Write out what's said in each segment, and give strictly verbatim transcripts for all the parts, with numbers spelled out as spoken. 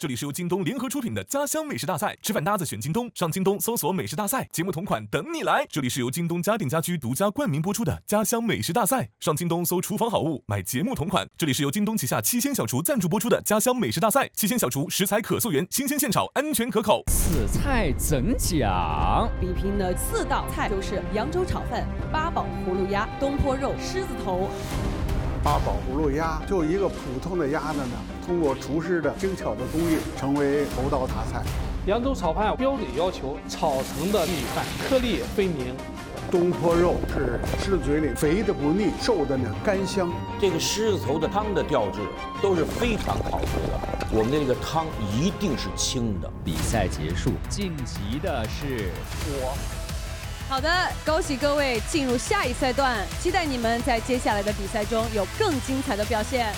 这里是由京东联合出品的家乡美食大赛，吃饭搭子选京东，上京东搜索美食大赛，节目同款等你来。这里是由京东家电家居独家冠名播出的家乡美食大赛，上京东搜厨房好物买节目同款。这里是由京东旗下七鲜小厨赞助播出的家乡美食大赛，七鲜小厨食材可溯源，新鲜现炒，安全可口。 此菜怎讲？ 比拼的四道菜就是扬州炒饭、八宝葫芦鸭、东坡肉、狮子头。 八宝葫芦鸭就一个普通的鸭子呢，通过厨师的精巧的工艺，成为头道大菜。 扬州炒饭标准要求炒成的米饭颗粒分明。 东坡肉是吃嘴里肥的不腻，瘦的呢甘香。 这个狮子头的汤的调制都是非常考究的，我们的这个汤一定是清的。 比赛结束，晋级的是我。 好的，恭喜各位进入下一赛段，期待你们在接下来的比赛中有更精彩的表现。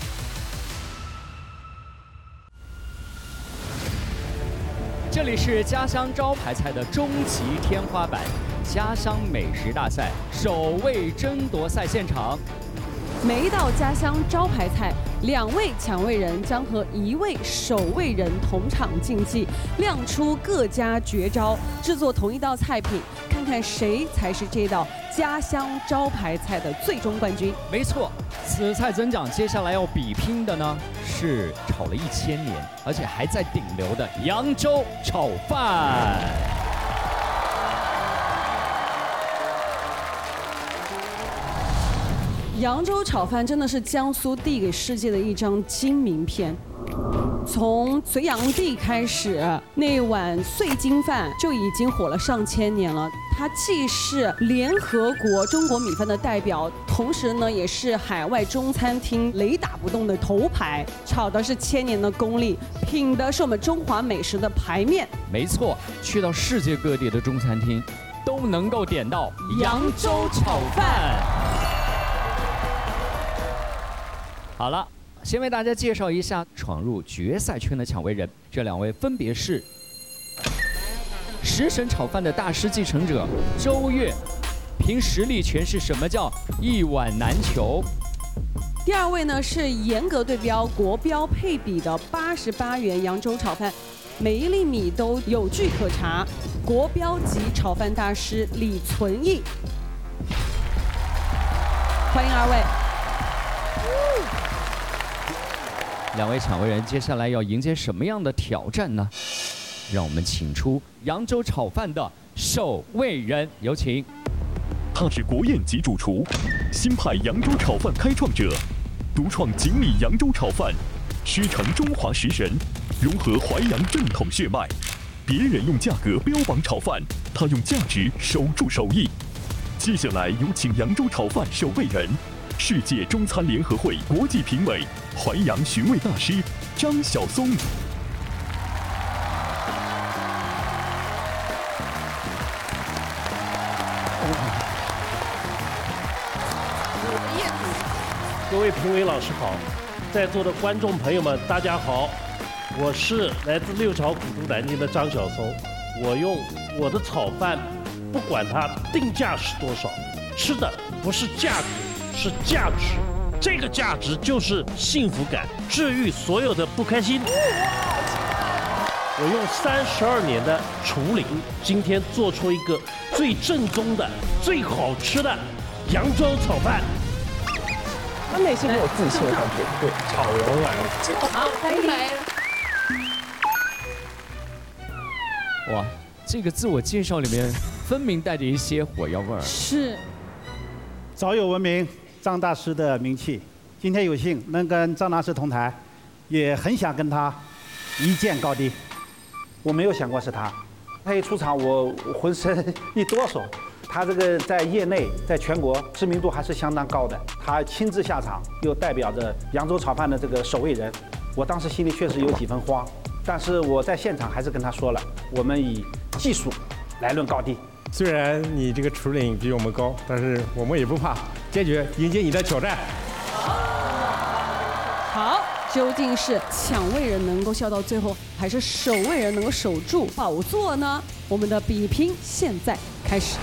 这里是家乡招牌菜的终极天花板——家乡美食大赛首位争夺赛现场。 每一道家乡招牌菜，两位抢位人将和一位守卫人同场竞技，亮出各家绝招，制作同一道菜品，看看谁才是这道家乡招牌菜的最终冠军。 没错，此菜怎讲？接下来要比拼的呢，是炒了一千年，而且还在顶流的扬州炒饭。 扬州炒饭真的是江苏递给世界的一张金名片。从隋炀帝开始，那碗碎金饭就已经火了上千年了。它既是联合国中国米饭的代表，同时呢，也是海外中餐厅雷打不动的头牌。炒的是千年的功力，品的是我们中华美食的牌面。 没错，去到世界各地的中餐厅，都能够点到扬州炒饭。好了，先为大家介绍一下闯入决赛圈的抢位人，这两位分别是食神炒饭的大师继承者周越，凭实力诠释什么叫一碗难求。 第二位呢是严格对标国标配比的八十八元扬州炒饭，每一粒米都有据可查，国标级炒饭大师李存义。欢迎二位。 两位抢位人接下来要迎接什么样的挑战呢？让我们请出扬州炒饭的守卫人，有请。 他是国宴级主厨，新派扬州炒饭开创者，独创锦里扬州炒饭，师承中华食神，融合淮扬正统血脉。别人用价格标榜炒饭，他用价值守住手艺。接下来有请扬州炒饭守卫人，世界中餐联合会国际评委、淮扬寻味大师张晓松。 各位评委老师好，在座的观众朋友们大家好，我是来自六朝古都南京的张晓松。我用我的炒饭，不管它定价是多少，吃的不是价格，是价值。这个价值就是幸福感，治愈所有的不开心。我用三十二年的厨龄，今天做出一个最正宗的、最好吃的扬州炒饭。 他内心很有自信的感觉，对，炒人来了。 好，可以。 哇，这个自我介绍里面分明带着一些火药味儿。 是。 早有闻名张大师的名气，今天有幸能跟张大师同台，也很想跟他一见高低。我没有想过是他，他一出场我浑身一哆嗦。他这个在业内，在全国知名度还是相当高的。他亲自下场，又代表着扬州炒饭的这个守卫人，我当时心里确实有几分慌，但是我在现场还是跟他说了，我们以技术来论高低。 虽然你这个厨龄比我们高，但是我们也不怕，坚决迎接你的挑战。 好，究竟是抢位人能够笑到最后，还是守卫人能够守住宝座呢？我们的比拼现在开始。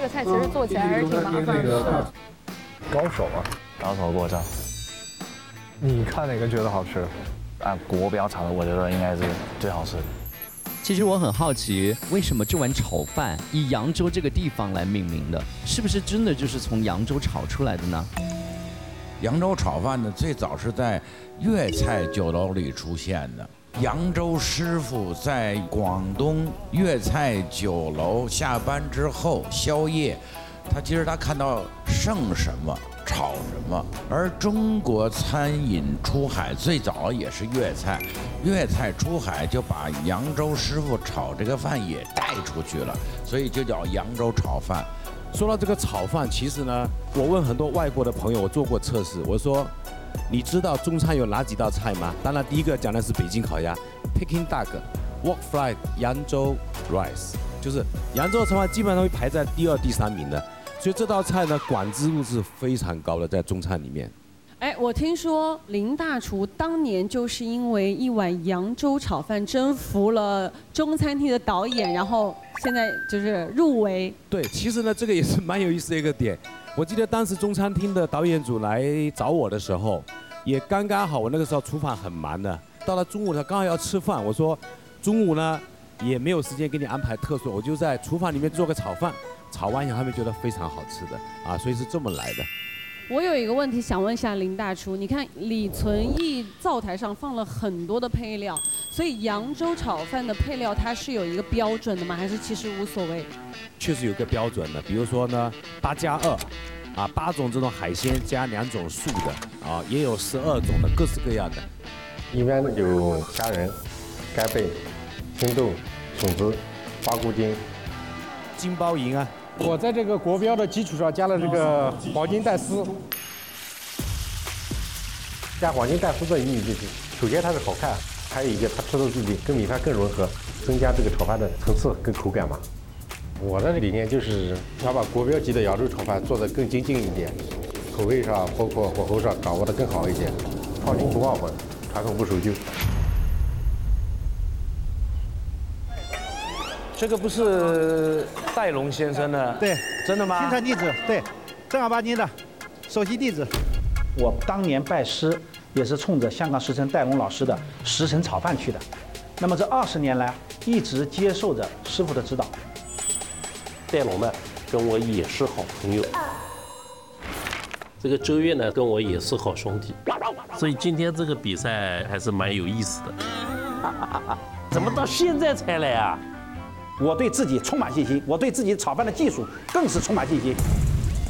这个菜其实做起来还是挺麻烦的。 高手啊，高手过招。你看哪个觉得好吃？按国标炒的，我觉得应该是最好吃的。 其实我很好奇，为什么这碗炒饭以扬州这个地方来命名的？是不是真的就是从扬州炒出来的呢？ 扬州炒饭呢，最早是在粤菜酒楼里出现的。扬州师傅在广东粤菜酒楼下班之后宵夜，他其实他看到剩什么炒什么。而中国餐饮出海最早也是粤菜，粤菜出海就把扬州师傅炒这个饭也带出去了，所以就叫扬州炒饭。 说到这个炒饭，其实呢，我问很多外国的朋友，我做过测试，我说，你知道中餐有哪几道菜吗？当然，第一个讲的是北京烤鸭 ，Peking Duck、Wok Fried、扬州 Rice， 就是扬州炒饭基本上会排在第二、第三名的。所以这道菜呢，管制度是非常高的，在中餐里面。 哎，我听说林大厨当年就是因为一碗扬州炒饭征服了中餐厅的导演，然后现在就是入围。 对，其实呢，这个也是蛮有意思的一个点。我记得当时中餐厅的导演组来找我的时候，也刚刚好，我那个时候厨房很忙的，到了中午呢，刚好要吃饭，我说中午呢也没有时间给你安排特殊，我就在厨房里面做个炒饭，炒完以后他们觉得非常好吃的啊，所以是这么来的。 我有一个问题想问一下林大厨，你看李存义灶台上放了很多的配料，所以扬州炒饭的配料它是有一个标准的吗？还是其实无所谓？ 确实有个标准的，比如说呢，八加二，啊，八种这种海鲜加两种素的，啊，也有十二种的，各式各样的。 一般有虾仁、干贝、青豆、笋子、花菇丁、 金包银啊。 我在这个国标的基础上加了这个黄金带丝，加黄金带丝的意义就是，首先它是好看，还有一个它吃的自己跟米饭更融合，增加这个炒饭的层次跟口感嘛。我的理念就是要把国标级的扬州炒饭做得更精进一点，口味上包括火候上掌握得更好一点，创新不忘本，传统不守旧。 这个不是戴龙先生的？ 对， 真的吗？ 亲传弟子，对，正儿八经的首席弟子。我当年拜师也是冲着香港师承戴龙老师的食神炒饭去的，那么这二十年来一直接受着师傅的指导。 戴龙呢，跟我也是好朋友。这个周越呢，跟我也是好兄弟，所以今天这个比赛还是蛮有意思的。怎么到现在才来啊？ 我对自己充满信心，我对自己炒饭的技术更是充满信心。